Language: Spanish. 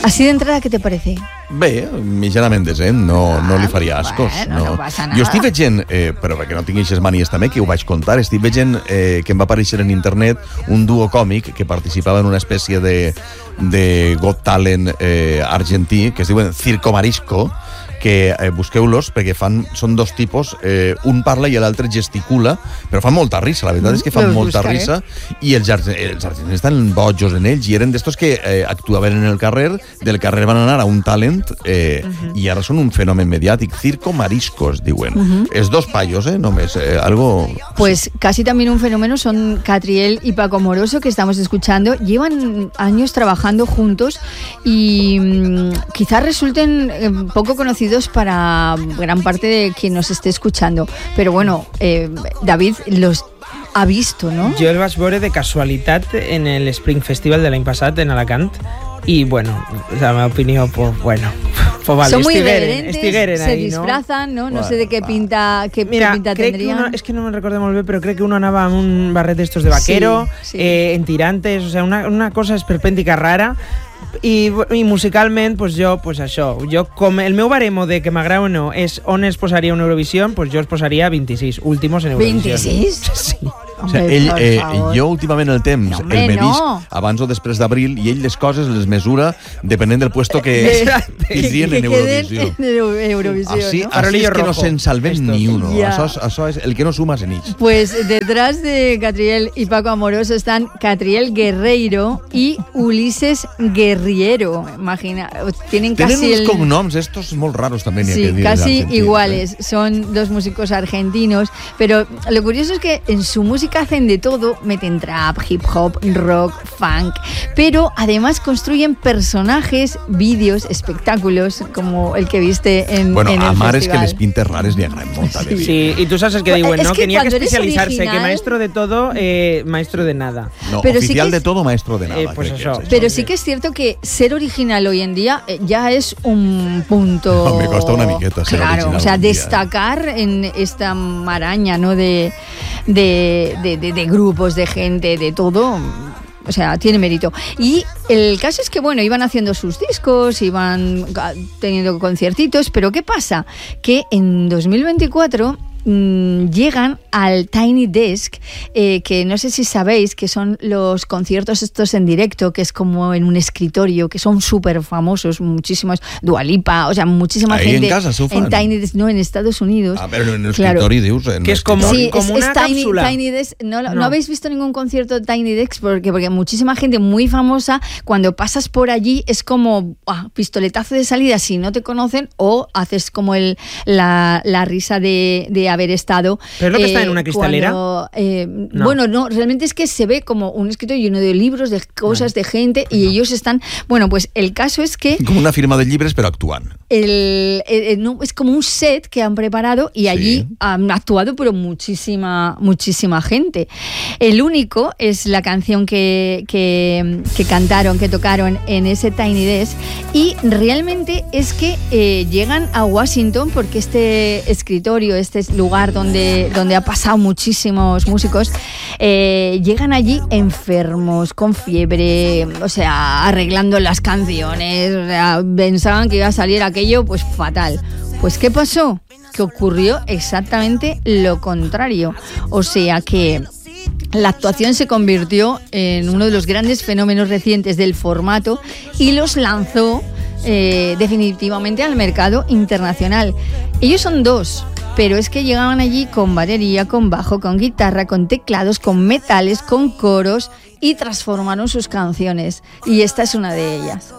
Así de entrada, ¿qué te parece? Bé, mitjanament decent, no li faria ascos. Bueno, no passa nada. Jo estic veient, però perquè no tingui aquestes manies també, que ho vaig contar, estic veient que em va aparèixer en internet un duo còmic que participava en una espècie de Got Talent argentí, que es diuen Circo Marisco, que busqueu-los perquè són dos tipus, un parla i l'altre gesticula, però fan molta risa, la veritat és que fan molta risa, i els argentins estan bojos en ells, i eren d'estos que actuaven en el carrer, del carrer van anar a un talent, i ara són un fenomen mediàtic. Circo Marisco es diuen. Els dos payos, només, algo... Pues casi también un fenómeno son Catriel y Paco Amoroso, que estamos escuchando. Llevan años trabajando juntos y quizás resulten poco conocidos para gran parte de quien nos esté escuchando. Pero bueno, David los ha visto, ¿no? Jo el vaig veure de casualitat en el Spring Festival de l'any passat en Alacant y bueno, la meva opinió, pues bueno, pues vale, son muy irreverentes, se ahí, disfrazan, ¿no? No sé de qué pinta, Mira, pinta tendrían. Es que no me recuerdo molt bé, però crec que uno anava amb un barret d'estos de vaquero, sí. En tirantes, o sea, una cosa esperpèntica rara. I musicalment, pues jo, pues això, jo com el meu baremo de que m'agrada o no és on es posaria una Eurovisió, pues jo es posaria 26 últimos en Eurovisió. ¿26? Sí. O sigui, jo últimament el temps el medisc abans o després d'abril i ell les coses les mesura depenent del puesto que tindrien en Eurovisió. Així és que no se'n salven ni uno. Això és el que no suma en ells. Pues detrás de Catriel y Paco Amoroso están Catriel Guerreiro y Ulises Guerriero. Imagina, tienen casi unos cognoms estos molt raros también. Sí, casi iguales. Son dos músicos argentinos, pero lo curioso es que en su música hacen de todo, meten trap, hip hop, rock, funk, pero además construyen personajes, vídeos, espectáculos, como el que viste en el festival. A mares que les pintes rares li agraden molt. Sí, y tú sabes el que diuen, ¿no? Que n'hi ha que especializarse, que maestro de todo, maestro de nada. No, pero oficial sí de todo, maestro de nada. Pues eso. Pero sí que es cierto que ser original hoy en día ya es un punto... Me costa una miqueta ser original. Claro, o sea, destacar en esta maraña, ¿no? de grupos, de gente, de todo, o sea, tiene mérito. Y el caso es que, bueno, iban haciendo sus discos, iban teniendo conciertitos, pero ¿qué pasa? Que en 2024 llegan al Tiny Desk, que no sé si sabéis que son los conciertos estos en directo, que es como en un escritorio, que son súper famosos, muchísimos, Dua Lipa, o sea, muchísima ahí gente en casa, en Tiny Desk, no, en Estados Unidos. Pero en el escritorio, Dios, que es como, sí, como una cápsula. Tiny Desk, no habéis visto ningún concierto de Tiny Desk porque muchísima gente muy famosa, cuando pasas por allí es como pistoletazo de salida si no te conocen, o haces como la risa de haber estado. ¿Pero es lo que está en una cristalera? No. Bueno, no, realmente es que se ve como un escritorio lleno de libros, de cosas, de gente, y ellos están... Bueno, pues el caso es que... Como una firma de llibres, pero actúan. No, es como un set que han preparado y allí han actuado, pero muchísima gente. El único es la canción que cantaron, que tocaron en ese Tiny Desk, y realmente es que llegan a Washington porque este escritorio, este lugar donde ha pasado muchísimos músicos, llegan allí enfermos, con fiebre, o sea, arreglando las canciones, o sea, pensaban que iba a salir aquello pues fatal. Pues ¿qué pasó? Que ocurrió exactamente lo contrario. O sea que la actuación se convirtió en uno de los grandes fenómenos recientes del formato y los lanzó definitivamente al mercado internacional. Ellos son dos, pero es que llegaban allí con batería, con bajo, con guitarra, con teclados, con metales, con coros, y transformaron sus canciones. Y esta es una de ellas.